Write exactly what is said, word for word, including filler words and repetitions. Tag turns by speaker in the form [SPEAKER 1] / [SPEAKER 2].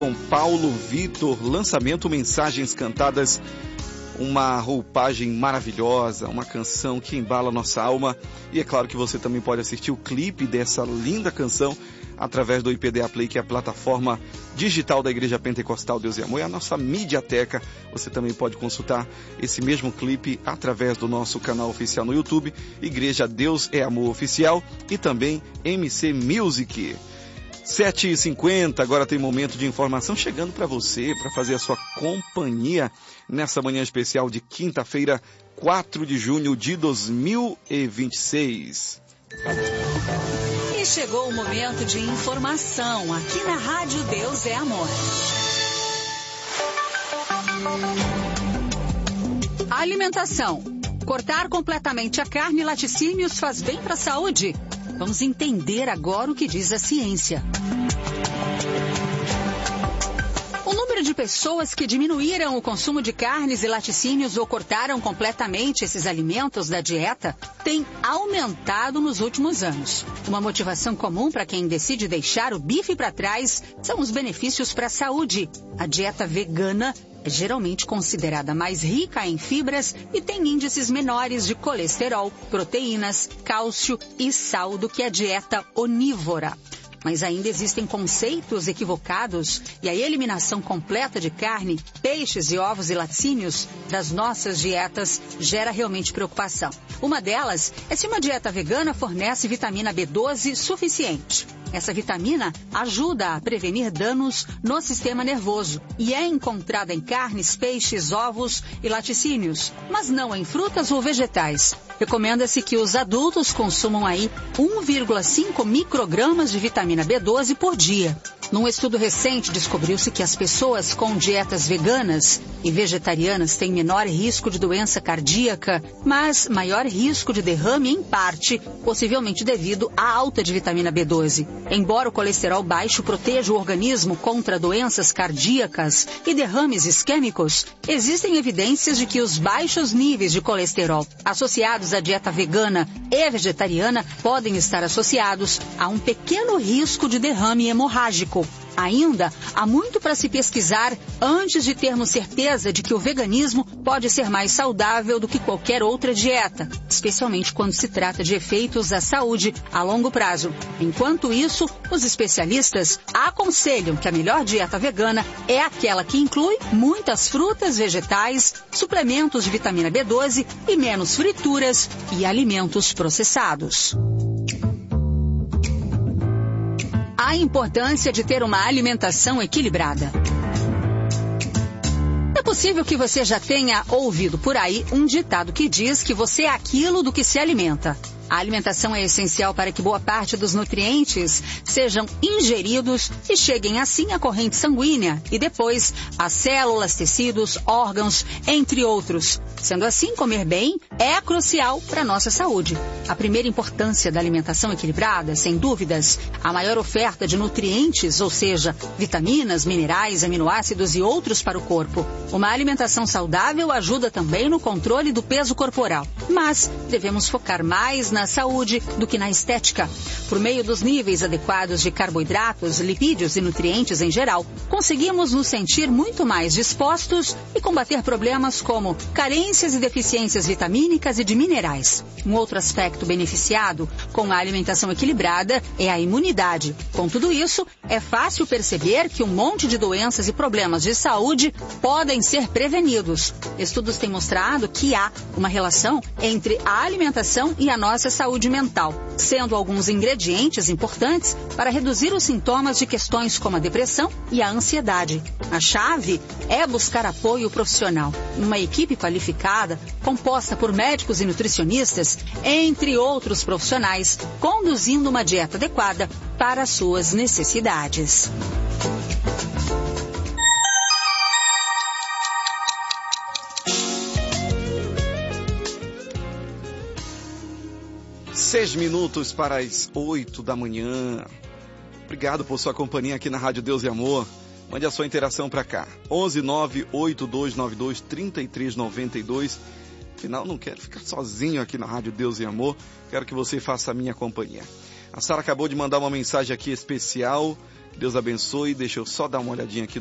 [SPEAKER 1] Com Paulo Vitor, lançamento Mensagens Cantadas, uma roupagem maravilhosa, uma canção que embala nossa alma. E é claro que você também pode assistir o clipe dessa linda canção através do I P D A Play, que é a plataforma digital da Igreja Pentecostal Deus e Amor, é a nossa mediateca. Você também pode consultar esse mesmo clipe através do nosso canal oficial no YouTube, Igreja Deus é Amor Oficial, e também M C Music. sete e cinquenta, agora tem momento de informação chegando para você, para fazer a sua companhia nessa manhã especial de quinta-feira, quatro de junho de dois mil e vinte e seis.
[SPEAKER 2] E chegou o momento de informação aqui na Rádio Deus é Amor. Alimentação. Cortar completamente a carne e laticínios faz bem para a saúde? Vamos entender agora o que diz a ciência. O número de pessoas que diminuíram o consumo de carnes e laticínios ou cortaram completamente esses alimentos da dieta tem aumentado nos últimos anos. Uma motivação comum para quem decide deixar o bife para trás são os benefícios para a saúde. A dieta vegana é geralmente considerada mais rica em fibras e tem índices menores de colesterol, proteínas, cálcio e sal do que a dieta onívora. Mas ainda existem conceitos equivocados e a eliminação completa de carne, peixes e ovos e laticínios das nossas dietas gera realmente preocupação. Uma delas é se uma dieta vegana fornece vitamina B doze suficiente. Essa vitamina ajuda a prevenir danos no sistema nervoso e é encontrada em carnes, peixes, ovos e laticínios, mas não em frutas ou vegetais. Recomenda-se que os adultos consumam aí um vírgula cinco microgramas de vitamina B doze por dia. Num estudo recente, descobriu-se que as pessoas com dietas veganas e vegetarianas têm menor risco de doença cardíaca, mas maior risco de derrame em parte, possivelmente devido à alta de vitamina B doze. Embora o colesterol baixo proteja o organismo contra doenças cardíacas e derrames isquêmicos, existem evidências de que os baixos níveis de colesterol associados à dieta vegana e vegetariana podem estar associados a um pequeno risco de derrame hemorrágico. Ainda há muito para se pesquisar antes de termos certeza de que o veganismo pode ser mais saudável do que qualquer outra dieta, especialmente quando se trata de efeitos à saúde a longo prazo. Enquanto isso, os especialistas aconselham que a melhor dieta vegana é aquela que inclui muitas frutas, vegetais, suplementos de vitamina B doze e menos frituras e alimentos processados. A importância de ter uma alimentação equilibrada. É possível que você já tenha ouvido por aí um ditado que diz que você é aquilo do que se alimenta. A alimentação é essencial para que boa parte dos nutrientes sejam ingeridos e cheguem assim à corrente sanguínea e depois às células, tecidos, órgãos, entre outros. Sendo assim, comer bem é crucial para a nossa saúde. A primeira importância da alimentação equilibrada, sem dúvidas, a maior oferta de nutrientes, ou seja, vitaminas, minerais, aminoácidos e outros para o corpo. Uma alimentação saudável ajuda também no controle do peso corporal, mas devemos focar mais na saúde do que na estética. Por meio dos níveis adequados de carboidratos, lipídios e nutrientes em geral, conseguimos nos sentir muito mais dispostos e combater problemas como carências e deficiências vitamínicas e de minerais. Um outro aspecto beneficiado com a alimentação equilibrada é a imunidade. Com tudo isso, é fácil perceber que um monte de doenças e problemas de saúde podem ser prevenidos. Estudos têm mostrado que há uma relação entre a alimentação e a nossa saúde mental, sendo alguns ingredientes importantes para reduzir os sintomas de questões como a depressão e a ansiedade. A chave é buscar apoio profissional. Uma equipe qualificada, composta por médicos e nutricionistas, entre outros profissionais, conduzindo uma dieta adequada para as suas necessidades.
[SPEAKER 1] Seis minutos para as oito da manhã. Obrigado por sua companhia aqui na Rádio Deus e Amor. Mande a sua interação para cá. onze nove oito dois nove dois três três nove dois. Afinal, não quero ficar sozinho aqui na Rádio Deus e Amor. Quero que você faça a minha companhia. A Sara acabou de mandar uma mensagem aqui especial. Deus abençoe. Deixa eu só dar uma olhadinha aqui